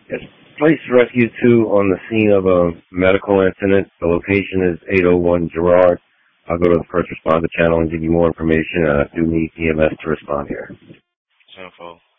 Yes. Police Rescue 2 on the scene of a medical incident. The location is 801 Girard. I'll go to the first responder channel and give you more information. I do need EMS to respond here. Info.